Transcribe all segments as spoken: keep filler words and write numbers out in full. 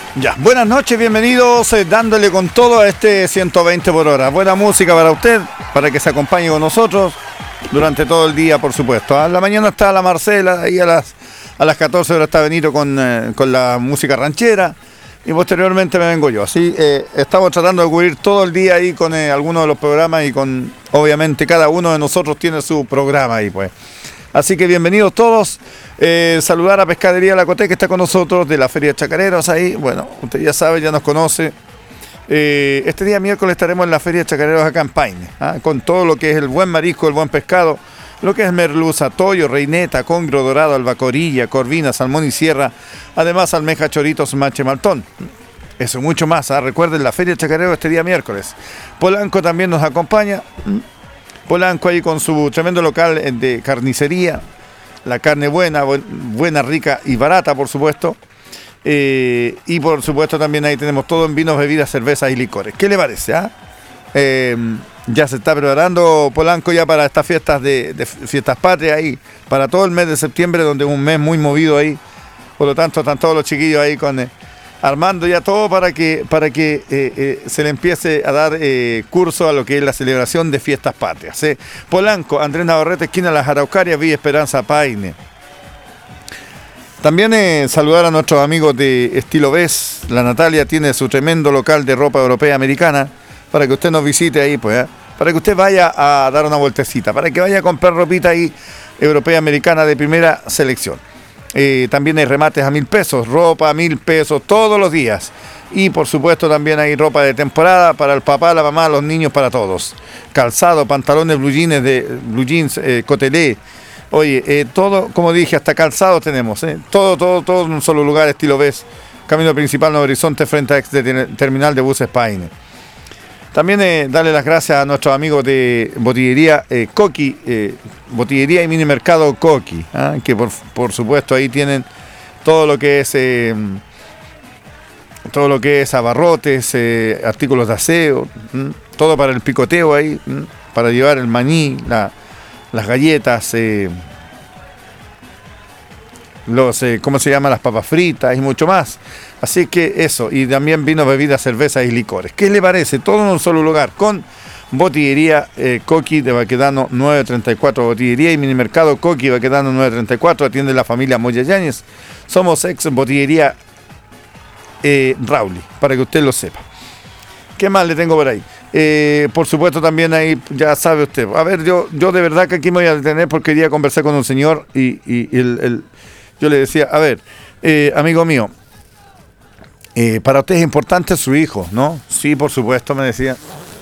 Ya, buenas noches, bienvenidos, eh, dándole con todo a este ciento veinte por hora. Buena música para usted, para que se acompañe con nosotros durante todo el día, por supuesto. A la mañana está la Marcela, y a las, a las catorce horas está Benito con, eh, con la música ranchera, y posteriormente me vengo yo. Así eh, estamos tratando de cubrir todo el día ahí con eh, algunos de los programas, y con, obviamente, cada uno de nosotros tiene su programa ahí, pues. Así que bienvenidos todos. Eh, saludar a Pescadería La Coté, que está con nosotros, de la Feria de Chacareros ahí. Bueno, usted ya sabe, ya nos conoce. Eh, este día miércoles estaremos en la Feria de Chacareros acá en Paine, ¿ah? Con todo lo que es el buen marisco, el buen pescado, lo que es merluza, toyo, reineta, congro dorado, albacorilla, corvina, salmón y sierra. Además, almeja, choritos, mache, maltón. Eso y mucho más, ¿ah? Recuerden, la Feria de Chacareros este día miércoles. Polanco también nos acompaña. Polanco ahí con su tremendo local de carnicería, la carne buena, buena, rica y barata, por supuesto. Eh, y por supuesto también ahí tenemos todo en vinos, bebidas, cervezas y licores. ¿Qué le parece? Ah? Eh, ya se está preparando Polanco ya para estas fiestas de, de fiestas patrias ahí, para todo el mes de septiembre, donde es un mes muy movido ahí. Por lo tanto, están todos los chiquillos ahí con... Eh, armando ya todo para que para que eh, eh, se le empiece a dar eh, curso a lo que es la celebración de fiestas patrias. ¿eh? Polanco, Andrés Navarrete, esquina Las Araucarias, Villa Esperanza, Paine. También eh, saludar a nuestros amigos de Estilo Vez. La Natalia tiene su tremendo local de ropa europea americana, para que usted nos visite ahí, pues, ¿eh? Para que usted vaya a dar una vueltecita, para que vaya a comprar ropita ahí europea americana de primera selección. Eh, también hay remates a mil pesos, ropa a mil pesos todos los días. Y por supuesto también hay ropa de temporada para el papá, la mamá, los niños, para todos. Calzado, pantalones, blue jeans, de, blue jeans eh, cotelé. Oye, eh, todo, como dije, hasta calzado tenemos. Eh. Todo, todo, todo en un solo lugar, Estilo Vez. Camino principal Nuevo Horizonte, frente a ex de terminal de buses Paine. También eh, darle las gracias a nuestros amigos de Botillería eh, Coqui, eh, Botillería y Mini Mercado Coqui, ¿eh? que por, por supuesto ahí tienen todo lo que es eh, todo lo que es abarrotes, eh, artículos de aseo, ¿eh? Todo para el picoteo ahí, ¿eh? Para llevar el maní, la, las galletas, eh, los eh, ¿cómo se llama? Las papas fritas y mucho más. Así que eso, y también vinos, bebidas, cervezas y licores. ¿Qué le parece? Todo en un solo lugar, con Botillería eh, Coqui de Baquedano nueve treinta y cuatro, Botillería y Minimercado Coqui Baquedano nueve treinta y cuatro, atiende la familia Moya Yáñez. Somos ex Botillería eh, Rauli, para que usted lo sepa. ¿Qué más le tengo por ahí? Eh, por supuesto también ahí, ya sabe usted. A ver, yo, yo de verdad que aquí me voy a detener porque quería conversar con un señor y, y el, el, yo le decía, a ver, eh, amigo mío, Eh, para usted es importante su hijo, ¿no? Sí, por supuesto, me decía.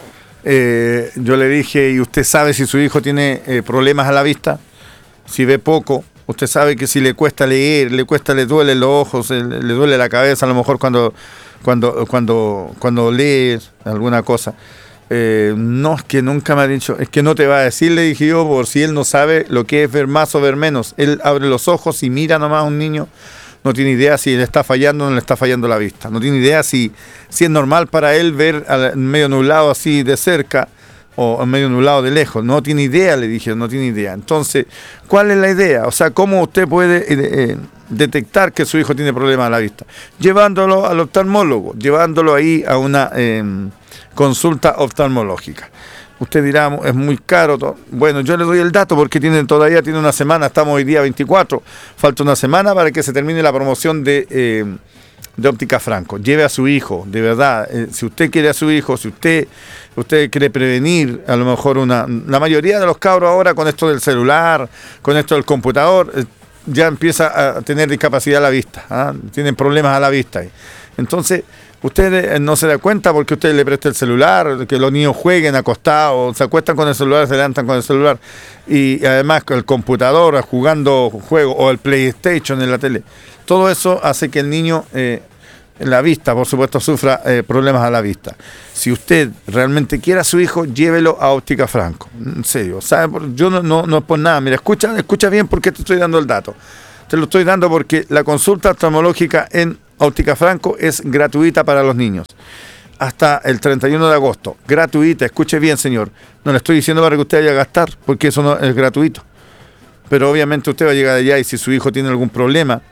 Eh, yo le dije, ¿y usted sabe si su hijo tiene eh, problemas a la vista? Si ve poco, usted sabe que si le cuesta leer, le cuesta, le duele los ojos, le, le duele la cabeza, a lo mejor cuando, cuando, cuando, cuando lee alguna cosa. Eh, no, es que nunca me ha dicho, es que no te va a decir, le dije yo, por si él no sabe lo que es ver más o ver menos. Él abre los ojos y mira nomás a un niño. No tiene idea si le está fallando o no le está fallando la vista. No tiene idea si, si es normal para él ver al medio nublado así de cerca o medio nublado de lejos. No tiene idea, le dije, no tiene idea. Entonces, ¿cuál es la idea? O sea, ¿cómo usted puede eh, eh, detectar que su hijo tiene problemas a la vista? Llevándolo al oftalmólogo, llevándolo ahí a una eh, consulta oftalmológica. Usted dirá, es muy caro. Todo. Bueno, yo le doy el dato porque tiene, todavía tiene una semana, estamos hoy día veinticuatro, falta una semana para que se termine la promoción de, eh, de Óptica Franco. Lleve a su hijo, de verdad, eh, si usted quiere a su hijo, si usted, usted quiere prevenir, a lo mejor una... La mayoría de los cabros ahora con esto del celular, con esto del computador, eh, ya empieza a tener discapacidad a la vista, ¿ah? Tienen problemas a la vista. Entonces... Usted no se da cuenta porque usted le presta el celular, que los niños jueguen acostados, se acuestan con el celular, se levantan con el celular, y además con el computador, jugando juegos, o el PlayStation en la tele. Todo eso hace que el niño, eh, en la vista, por supuesto, sufra eh, problemas a la vista. Si usted realmente quiere a su hijo, llévelo a Óptica Franco. En serio, ¿sabe? Yo no, no, no es por nada. Mira, escucha, escucha bien porque te estoy dando el dato. Te lo estoy dando porque la consulta oftalmológica en Óptica Franco es gratuita para los niños. Hasta el treinta y uno de agosto. Gratuita, escuche bien, señor. No le estoy diciendo para que usted vaya a gastar, porque eso no es gratuito. Pero obviamente usted va a llegar allá y si su hijo tiene algún problema,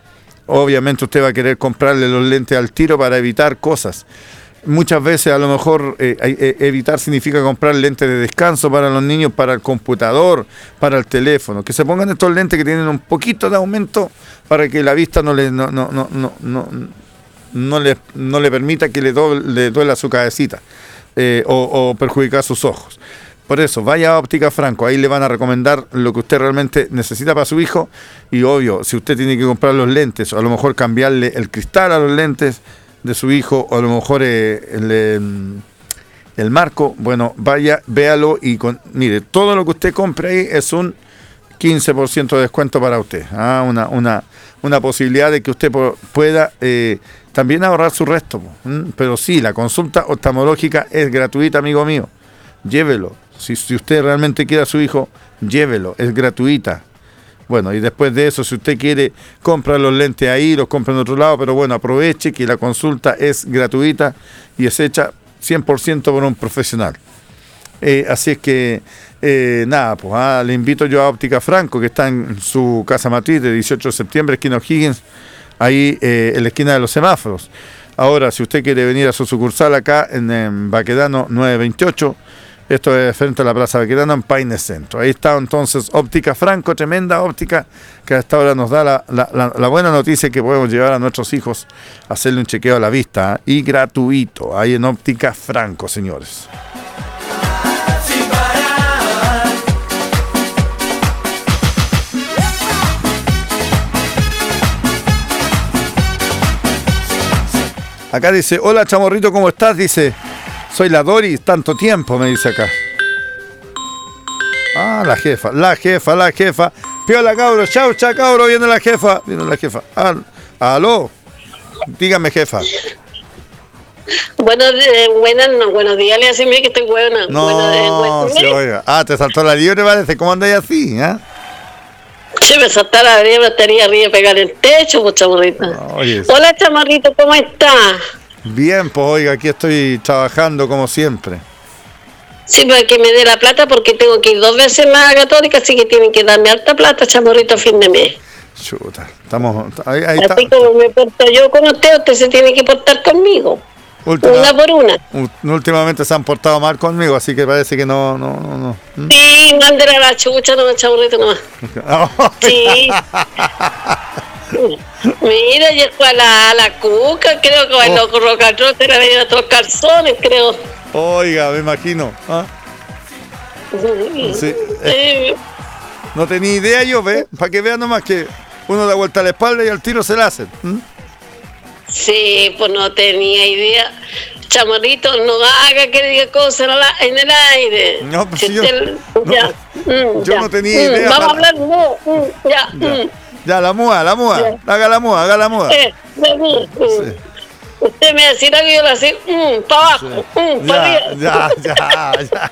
obviamente usted va a querer comprarle los lentes al tiro para evitar cosas. Muchas veces a lo mejor eh, eh, evitar significa comprar lentes de descanso para los niños, para el computador, para el teléfono. Que se pongan estos lentes que tienen un poquito de aumento para que la vista no le, no, no, no, no, no, no le, no le permita que le, do, le duela su cabecita eh, o, o perjudicar sus ojos. Por eso, vaya a Óptica Franco, ahí le van a recomendar lo que usted realmente necesita para su hijo. Y obvio, si usted tiene que comprar los lentes, o a lo mejor cambiarle el cristal a los lentes de su hijo, o a lo mejor eh, el, el, el marco, bueno, vaya, véalo y con, mire, todo lo que usted compre ahí es un quince por ciento de descuento para usted. ¿ah? Una, una, una posibilidad de que usted po- pueda eh, también ahorrar su resto. ¿m? Pero sí, la consulta oftalmológica es gratuita, amigo mío. Llévelo. Si, si usted realmente quiere a su hijo, llévelo, es gratuita. Bueno, y después de eso, si usted quiere comprar los lentes ahí, los compra en otro lado, pero bueno, aproveche que la consulta es gratuita y es hecha cien por ciento por un profesional. Eh, así es que, eh, nada, pues ah, le invito yo a Óptica Franco, que está en su casa matriz de dieciocho de septiembre, esquina O'Higgins, ahí eh, en la esquina de los semáforos. Ahora, si usted quiere venir a su sucursal acá en, en Baquedano nueve veintiocho, esto es frente a la Plaza Baquedano en Paine Centro. Ahí está entonces Óptica Franco, tremenda óptica que hasta ahora nos da la, la, la, la buena noticia que podemos llevar a nuestros hijos a hacerle un chequeo a la vista, ¿eh? Y gratuito, ahí en Óptica Franco, señores. Acá dice, hola Chamorrito, ¿cómo estás? Dice, soy la Doris, tanto tiempo, me dice acá. Ah, la jefa, la jefa, la jefa. Piola, cabro, chau, chau, cabro, viene la jefa. Viene la jefa. Al, aló, dígame, jefa. Buenos, eh, buenas, no, buenos días, le hacen bien que estoy buena. No, bueno, sí, oiga. Ah, te saltó la liebre, parece. ¿Cómo andáis así? ¿eh? Che, me saltara la liebre, estaría arriba pegar el techo, pues, Chamorrito. No, oye, hola, Chamorrito, ¿cómo estás? Bien, pues oiga, aquí estoy trabajando como siempre. Sí, para que me dé la plata porque tengo que ir dos veces más a Católica, así que tienen que darme alta plata, Chamorrito, a fin de mes. Chuta, estamos... Ahí, ahí Así está. como me porto yo con usted, usted se tiene que portar conmigo. Última, una por una. Últimamente se han portado mal conmigo, así que parece que no... no, no, no. ¿Mm? Sí, mándela a la chucha, no, Chamorrito, nomás. Sí. Mira, llegó a la, a la cuca, creo que bailó con rock and roll, era de otros calzones, creo. Oiga, me imagino. ¿Ah? Sí. Eh, No tenía idea yo, ¿ve? Para que vean nomás que uno da vuelta a la espalda y al tiro se la hacen. ¿Mm? sí, pues no tenía idea. Chamorrito, no haga que diga cosas en, la, en el aire. No, pues si yo, usted, no, ya, yo ya, no tenía idea. Vamos para... a hablar, no, mm, ya. Ya. Mm. Ya, la mua, la mua. Ya. Haga la mua, haga la mua. Eh, mm, sí. Usted me decía que yo le hacía mm, para abajo, sí. mm, para ya, arriba. Ya, ya, ya.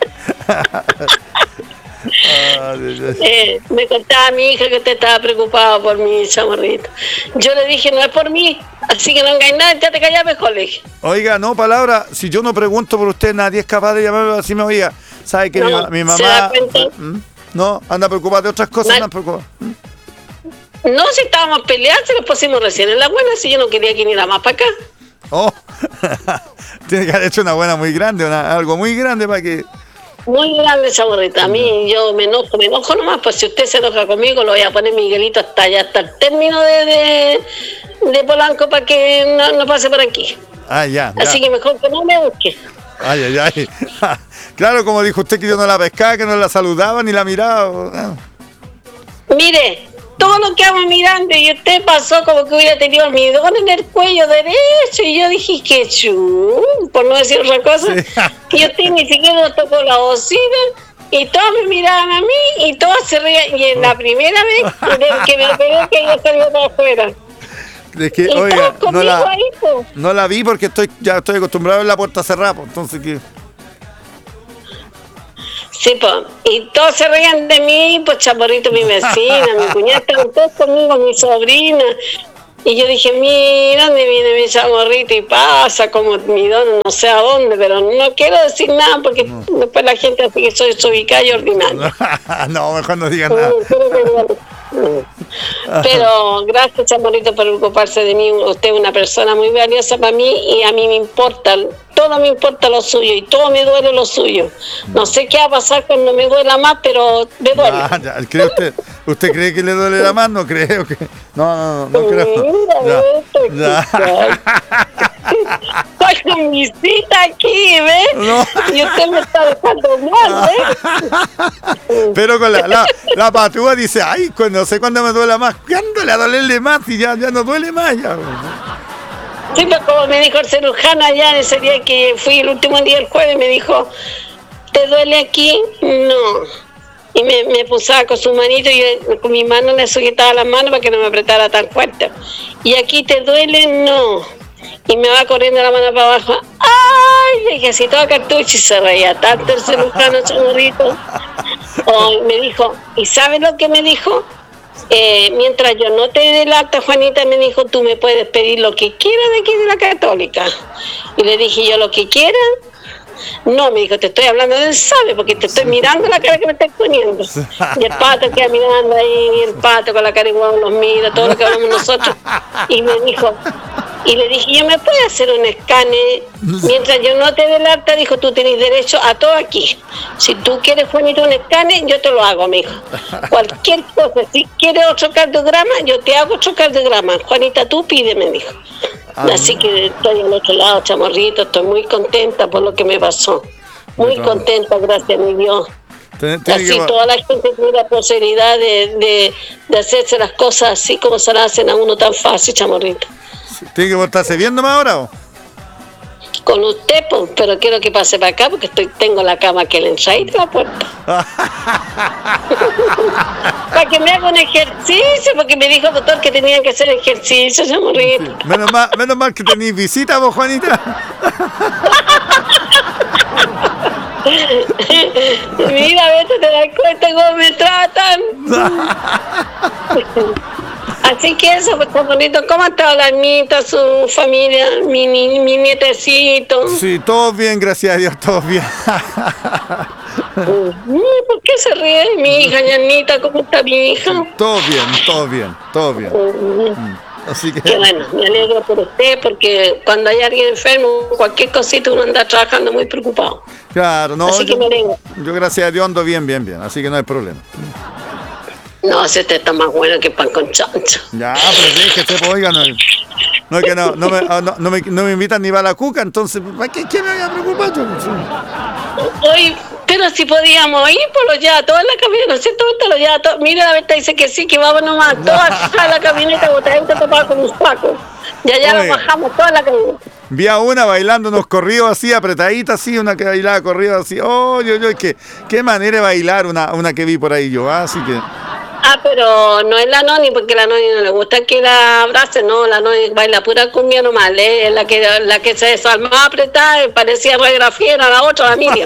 ah, eh, me contaba mi hija que usted estaba preocupado por mi Chamorrito. Yo le dije, no es por mí, así que no engañes nada, ya te callas mejor, le dije. Oiga, no, palabra, si yo no pregunto por usted, nadie es capaz de llamarme así, me oiga. ¿Sabe que no, mi, mi mamá... ¿se da cuenta? ¿Mm? No, anda preocupada de otras cosas, Mal. anda preocupada. ¿Mm? No, si estábamos peleando, se los pusimos recién en la buena, si yo no quería que viniera más para acá. Oh, tiene que haber hecho una buena muy grande, una, algo muy grande para que... Muy grande, Chamorrita. A mí yo me enojo, me enojo nomás, pues si usted se enoja conmigo, lo voy a poner Miguelito hasta allá, hasta el término de, de, de Polanco para que no, no pase por aquí. Ah, ya, ya. Así que mejor que no me busque. Ay, ay, ay. Claro, como dijo usted que yo no la pescaba, que no la saludaba ni la miraba. Mire, todo lo que vamos mirando y usted pasó como que hubiera tenido almidón en el cuello derecho y yo dije que chum, por no decir otra cosa, sí. Y usted ni siquiera nos tocó la bocina y todos me miraban a mí y todos se reían y en la primera vez que me pegué que yo salí para afuera. Es que, y oiga, todos no la, ahí, pues. no la vi porque estoy ya estoy acostumbrado a ver la puerta cerrada, pues, entonces que... Sí, pues, y todos se reían de mí, pues Chamorrito, mi vecina, mi cuñada, estaban todos conmigo, mi sobrina. Y yo dije, mira, ¿dónde viene mi Chamorrito? Y pasa como mi don, no sé a dónde, pero no quiero decir nada porque no. Después la gente hace que soy ubicada y ordinaria. No, mejor no digan nada. Pero gracias, Chamorrito, por ocuparse de mí. Usted es una persona muy valiosa para mí y a mí me importa, todo me importa lo suyo y todo me duele lo suyo. No sé qué va a pasar cuando me duela más, pero me duele. Ah, ya, ¿cree usted, ¿Usted cree que le duele la mano? No creo que... No, no, no, no creo. Mira, ya. Estoy con mi cita aquí, ¿ves? No. Y usted me está dejando mal, ¿ves? Pero con la, la, la patúa dice, ay, no sé cuándo me duele más. ¿Cuándo le va a dolerle más? Y ya, ya no duele más. Ya. Sí, pero como me dijo el cirujano allá en ese día que fui el último día, el jueves, me dijo, ¿te duele aquí? No. Y me, me pusaba con su manito y yo, con mi mano le sujetaba las manos para que no me apretara tan fuerte. ¿Y aquí te duele? No. Y me va corriendo la mano para abajo. ¡Ay! Y así todo cartucho y se reía tanto el cirujano, Chamorrito. Oh, me dijo, ¿y sabes lo que me dijo? Eh, mientras yo no te dé el acta, Juanita, me dijo, tú me puedes pedir lo que quieras de aquí de la Católica. Y le dije yo, lo que quiera. No, me dijo, te estoy hablando de él, sabe, porque te estoy mirando la cara que me estás poniendo. Y el pato queda mirando ahí, y el pato con la cara igual los mira, todo lo que hablamos nosotros. Y me dijo, y le dije, ¿yo me puedo hacer un escáner? Mientras yo no te dé el acta, dijo, tú tenés derecho a todo aquí. Si tú quieres, Juanito, un escáner, yo te lo hago, me dijo. Cualquier cosa, si quieres otro cardiograma, yo te hago otro cardiograma. Juanita, tú pídeme, dijo. Ah, Así que estoy al otro lado, Chamorrito, estoy muy contenta por lo que me pasó. Muy no. contenta, gracias a mi Dios. Ten, ten así que... toda la gente tiene la posibilidad de, de, de hacerse las cosas así como se las hacen a uno tan fácil, Chamorrito. ¿Tiene que estarse viendo más ahora o? Con usted, pues, pero quiero que pase para acá porque estoy tengo la cama que le entraí de la puerta. Para que me haga un ejercicio, porque me dijo el doctor que tenía que hacer ejercicio, Chamorrito. Sí. Menos mal, menos mal que tenéis visita vos, Juanita. Mira, vete, te das cuenta cómo me tratan. Así que eso, pues, Chamorrito, ¿cómo ha estado la nieta, su familia, mi, mi, mi nietecito? Sí, todos bien, gracias a Dios, todos bien. ¿Por qué se ríe mi hija, Yanita? ¿Cómo está mi hija? Todo bien, todo bien, todo bien. Uh-huh. Así que... Qué bueno, me alegro por usted, porque cuando hay alguien enfermo, cualquier cosita uno anda trabajando muy preocupado. Claro, no, así yo, que me alegro. Yo gracias a Dios ando bien, bien, bien, así que no hay problema. No, si usted está más bueno que pan con chancho. Ya, pero déjese, pues, oiga, no, no es que no, no, me, no, no, me, no me invitan ni para la cuca, entonces, ¿para qué, qué me voy a preocupar yo? Hoy, pero si podíamos ir por los yatos, en la camioneta, ¿no es cierto? Los yatos, mira, la verdad dice que sí, que vamos nomás, toda la camioneta botadita tapada con un saco. Ya ya nos bajamos toda la camioneta. Vi a una bailando unos corridos así, apretaditas así, una que bailaba corridos así. Oh, yo, yo, qué, qué manera de bailar una, una que vi por ahí yo, así que... Ah, pero no es la Noni, porque la Noni no le gusta que la abrace, no, la Noni baila pura cumbia nomás, ¿eh? La que la que se desarmaba apretada, parecía regrafiera, la otra, la Miriam.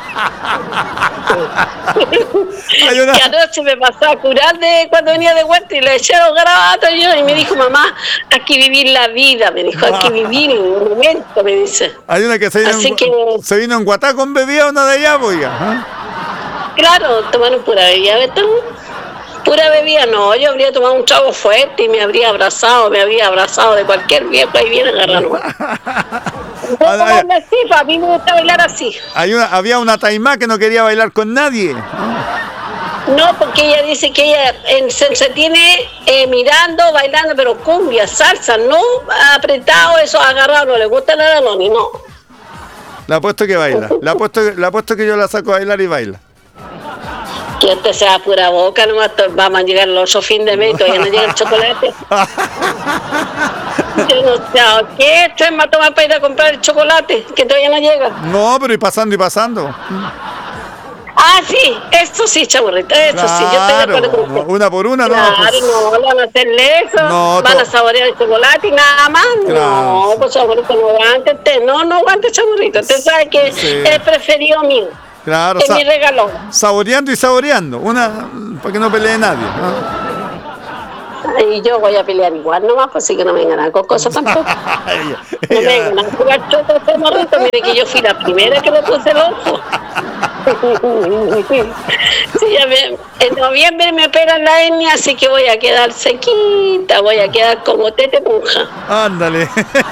Una... Que anoche me pasó a curar de cuando venía de vuelta y le eché los garabatos y yo, y me dijo, mamá, hay que vivir la vida, me dijo, hay que vivir en un momento, me dice. Hay una que se vino, en, que... se vino en Guatá con bebida, una de allá, pues ya. ¿Eh? Claro, tomaron pura bebida, ¿ves tú? Pura bebida, no, yo habría tomado un trago fuerte y me habría abrazado, me habría abrazado de cualquier viejo y bien agarrado. Así, a mí me gusta bailar así. Hay una, había una taimá que no quería bailar con nadie. No, porque ella dice que ella en, se, se tiene eh, mirando, bailando, pero cumbia, salsa, no apretado, eso agarrado, no le gusta nada a Noni, no. Le apuesto que baila, le apuesto, le apuesto que yo la saco a bailar y baila. Que usted sea pura boca, nomás vamos a llegar los otros fin de mes, todavía no llega el chocolate. Yo no sé, ¿qué? ¿Usted me va a tomar para ir a comprar el chocolate? Que todavía no llega. No, pero y pasando y pasando. Ah, sí, eso sí, Chamorrito, eso claro, sí, yo estoy de acuerdo con usted. Una por una, claro, no. Claro, pues... no, van a hacerle eso, no, van to... a saborear el chocolate y nada más. Claro. No, pues Chamorrito, no aguante usted, no, no aguante Chamorrito, usted sabe que sí. Es el preferido mío. Claro, es sa- mi regalo. Saboreando y saboreando, una para que no pelee nadie, ¿no? Y yo voy a pelear igual nomás, pues sí que no me vengan a con cosas tampoco. ella, no me vengan a jugar chotos, Chamorrito, mire que yo fui la primera que le puse el ojo. Sí, ya me- en noviembre me operan la hernia, así que voy a quedar sequita, voy a quedar como tete punja. Ándale.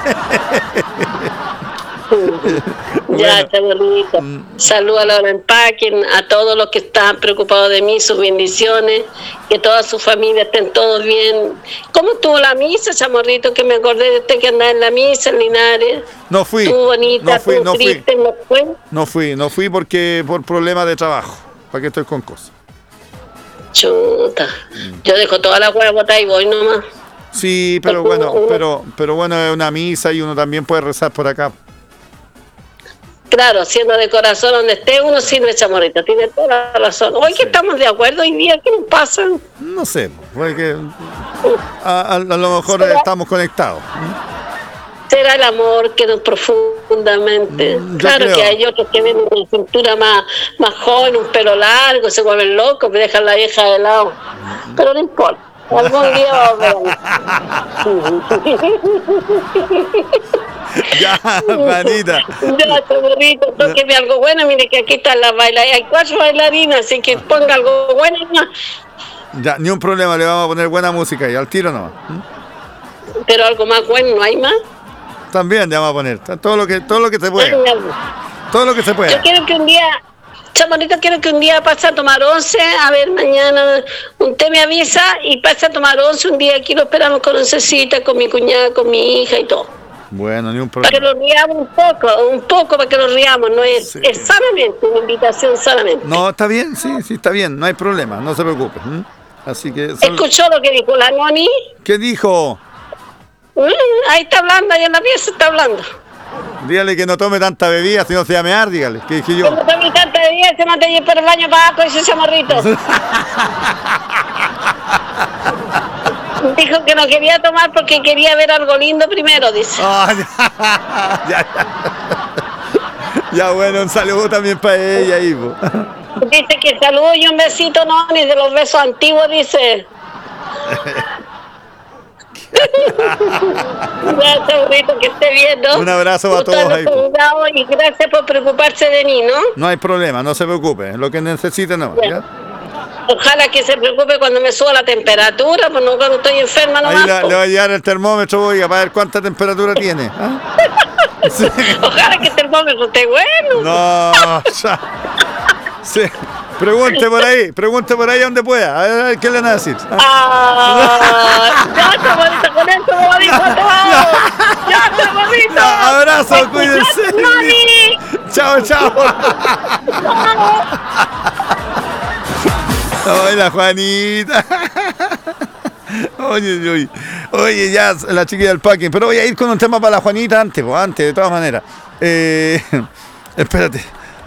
Ya, está bonito. Saludos a Laura Empaquen, a todos los que están preocupados de mí, sus bendiciones, que toda su familia estén todos bien. ¿Cómo estuvo la misa, Chamorrito? Que me acordé de usted que andaba en la misa en Linares. No fui. Estuvo bonita, No fui, estuvo no fui. triste, ¿no fue? No fui, no fui porque por problemas de trabajo. ¿Para qué estoy con cosas? Chuta. Yo dejo toda la hueá botada y voy nomás. Sí, pero bueno, pero, pero bueno, es una misa y uno también puede rezar por acá. Claro, siendo de corazón donde esté uno sirve, Chamorrito, tiene toda la razón. Hoy que estamos de acuerdo hoy día, ¿qué nos pasa? No sé, porque a, a- a lo mejor ¿Será? estamos conectados. Será el amor que nos profundamente. Mm, yo Claro creo. que hay otros que ven una cintura más, más joven, un pelo largo, se vuelven locos, me dejan la vieja de lado. Pero no importa, algún día va a volver. Ya, Juanita. Ya, Chamorrito, tóqueme algo bueno, mire que aquí están las bailarinas, hay cuatro bailarinas, así que ponga algo bueno más. Ya, ni un problema, le vamos a poner buena música y al tiro nomás. ¿Mm? Pero algo más bueno, ¿no hay más? También le vamos a poner todo lo que, todo lo que se pueda. Todo lo que se Yo pueda. quiero que un día, Chamorrito, quiero que un día pase a tomar once, a ver, mañana usted me avisa y pase a tomar once un día, aquí lo esperamos con oncecita, con mi cuñada, con mi hija y todo. Bueno, ni un Para que problema. nos riamos un poco, un poco para que nos riamos, no es, Sí. es sanamente, una invitación sanamente. No, está bien, sí, sí, está bien, no hay problema, no se preocupe. ¿Mm? Así que... son- ¿Escuchó lo que dijo la Noni? ¿Qué dijo? Mm, ahí está hablando, ahí en la pieza está hablando. Dígale que no tome tanta bebida, si no se va a mear, dígale. ¿Qué dije yo? Cuando tomé tanta bebida, se no te lleve por el baño para abajo, ese Chamorrito. Dijo que no quería tomar porque quería ver algo lindo primero, dice. Ah, ya, ya, ya. Ya, bueno, un saludo también para ella ahí, po. Dice que saludo y un besito, no, ni de los besos antiguos, dice. Ya, Chamorrito, que esté bien, ¿no? Un abrazo para Gusto todos haber ahí, po. saludado y gracias por preocuparse de mí, ¿no? No hay problema, no se preocupe, lo que necesite no. ¿Ya? Ojalá que se preocupe cuando me suba la temperatura, pues no cuando estoy enferma Ahí nomás. la- po. le va a llevar el termómetro, oiga, para ver cuánta temperatura tiene. ¿Ah? Sí. Ojalá que el termómetro esté bueno. No, ya. Sí. Pregunte por ahí, pregunte por ahí donde pueda. A ver, a ver qué le van a decir. ¿Ah? Ah, ya, Chamorrito, con eso lo dijo todo. Ya, Chamorrito. Ya, abrazo, Escuchaste, cuídense. mami. Chao, chao. Hola, Juanita. Oye, oye, oye, ya la chiquilla del parking. Pero voy a ir con un tema para la Juanita antes, pues, antes, de todas maneras. Eh, espérate.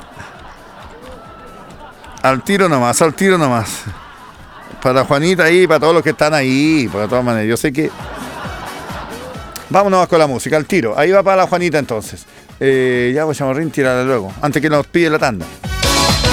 Al tiro nomás, al tiro nomás. Para Juanita ahí, para todos los que están ahí, pues, de todas maneras. Yo sé que... Vámonos con la música, al tiro. Ahí va para la Juanita entonces. Eh, ya, pues, Chamorrín, tírala luego, antes que nos pide la tanda.